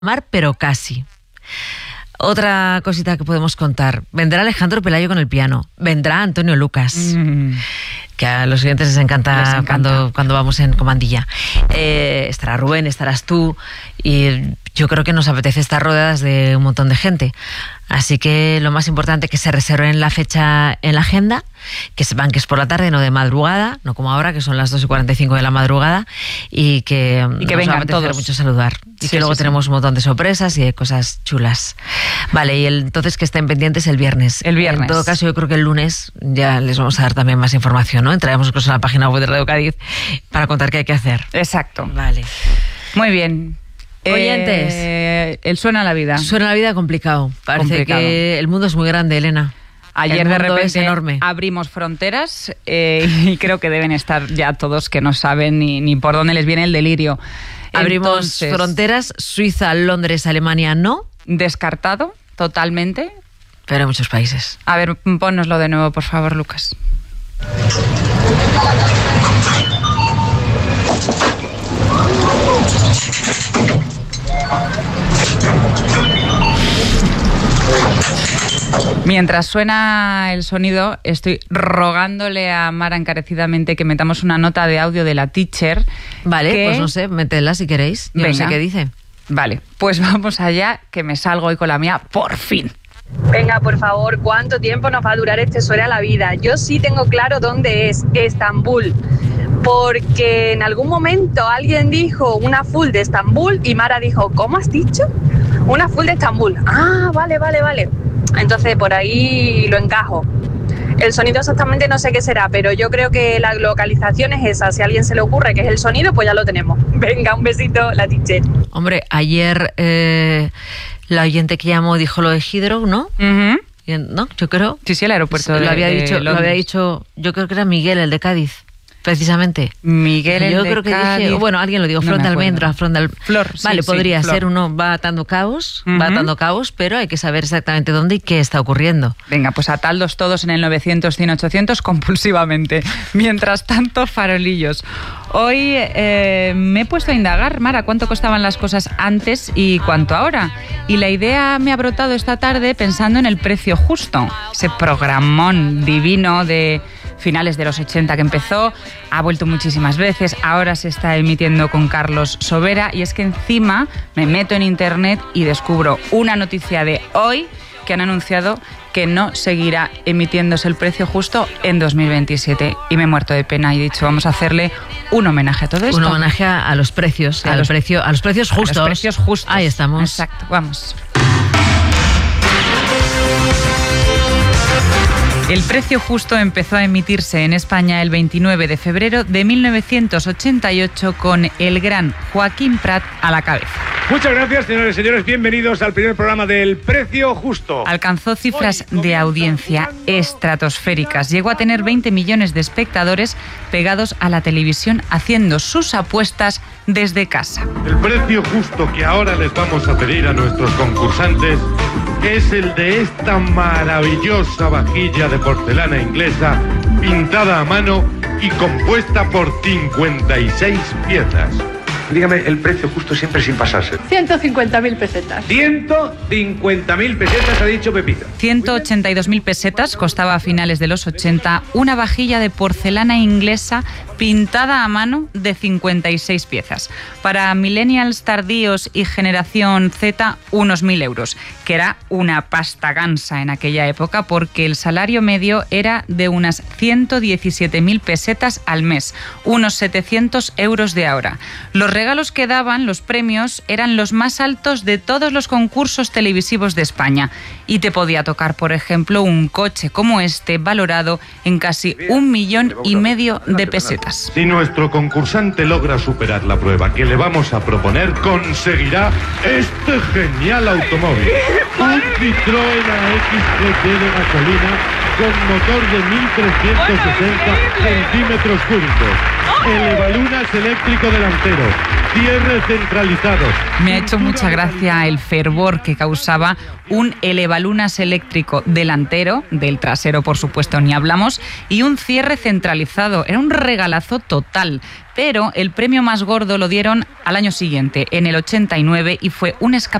Mar, pero casi. Otra cosita que podemos contar. Vendrá Alejandro Pelayo con el piano. Vendrá Antonio Lucas. Que a los oyentes les encanta. Cuando vamos en comandilla. Estará Rubén, estarás tú. Y yo creo que nos apetece estar rodeadas de un montón de gente. Así que lo más importante es que se reserven la fecha en la agenda, que sepan que es por la tarde, no de madrugada, no como ahora, que son las 2:45 de la madrugada, y que vengan todos. Mucho saludar. Y que luego tenemos un montón de sorpresas y de cosas chulas. Vale, y entonces que estén pendientes el viernes. El viernes. En todo caso, yo creo que el lunes ya les vamos a dar también más información, ¿no? Entraremos incluso en la página web de Radio Cádiz para contar qué hay que hacer. Exacto. Vale. Muy bien. Oyentes. El Suena la Vida. Suena la Vida complicado. Parece que el mundo es muy grande, Elena. Ayer de repente abrimos fronteras y creo que deben estar ya todos que no saben ni por dónde les viene el delirio. Abrimos fronteras, Suiza, Londres, Alemania no. Descartado totalmente. Pero en muchos países. A ver, pónnoslo de nuevo, por favor, Lucas. Mientras suena el sonido, estoy rogándole a Mara encarecidamente que metamos una nota de audio de la teacher. Vale, pues no sé, métela si queréis. Yo no sé qué dice. Vale, pues vamos allá, que me salgo hoy con la mía, por fin. Venga, por favor, ¿cuánto tiempo nos va a durar este Suena la Vida? Yo sí tengo claro dónde es, Estambul. Porque en algún momento alguien dijo una full de Estambul y Mara dijo, ¿cómo has dicho? Una full de Estambul. Ah, vale. Entonces por ahí lo encajo. El sonido exactamente no sé qué será, pero yo creo que la localización es esa. Si a alguien se le ocurre que es el sonido, pues ya lo tenemos. Venga, un besito, la teacher. Hombre, ayer la oyente que llamó dijo lo de Heathrow, ¿no? Uh-huh. ¿No? Yo creo. Sí, el aeropuerto lo había dicho, yo creo que era Miguel, el de Cádiz. Precisamente. Miguel, yo creo que Cádiz. Dije, bueno, alguien lo dijo, Flor de Almendra, Flor. Vale, podría ser, uno va atando cabos, pero hay que saber exactamente dónde y qué está ocurriendo. Venga, pues ataldos todos en el 900-100-800 compulsivamente. Mientras tanto, farolillos. Hoy me he puesto a indagar, Mara, cuánto costaban las cosas antes y cuánto ahora. Y la idea me ha brotado esta tarde pensando en El Precio Justo, ese programón divino de finales de los 80 que empezó, ha vuelto muchísimas veces, ahora se está emitiendo con Carlos Sobera, y es que encima me meto en internet y descubro una noticia de hoy que han anunciado que no seguirá emitiéndose El Precio Justo en 2027, y me he muerto de pena y he dicho, vamos a hacerle un homenaje a todo esto. Un homenaje a los precios, a los precios justos. A los precios justos. Ahí estamos. Exacto, vamos. El Precio Justo empezó a emitirse en España el 29 de febrero de 1988 con el gran Joaquín Prat a la cabeza. Muchas gracias, señores y señores. Bienvenidos al primer programa del Precio Justo. Alcanzó cifras de audiencia estratosféricas. Llegó a tener 20 millones de espectadores pegados a la televisión haciendo sus apuestas desde casa. El precio justo que ahora les vamos a pedir a nuestros concursantes es el de esta maravillosa vajilla de porcelana inglesa pintada a mano y compuesta por 56 piezas. Dígame el precio justo siempre sin pasarse. 150.000 pesetas. 150.000 pesetas, ha dicho Pepita. 182.000 pesetas costaba a finales de los 80 una vajilla de porcelana inglesa pintada a mano de 56 piezas. Para millennials tardíos y generación Z, unos 1.000 euros, que era una pasta gansa en aquella época porque el salario medio era de unas 117.000 pesetas al mes, unos 700 euros de ahora. Los regalos que daban, los premios, eran los más altos de todos los concursos televisivos de España. Y te podía tocar, por ejemplo, un coche como este, valorado en casi 1,5 millones de pesetas. Si nuestro concursante logra superar la prueba que le vamos a proponer, conseguirá este genial automóvil. Un Citroën AX3 de gasolina con motor de 1.360 centímetros cúbicos. Elevalunas eléctrico delantero. Cierres centralizados. Me ha hecho mucha gracia el fervor que causaba un elevalunas eléctrico delantero, del trasero por supuesto ni hablamos, y un cierre centralizado. Era un regalazo bombazo total. Pero el premio más gordo lo dieron al año siguiente, en el 89, y fue un escape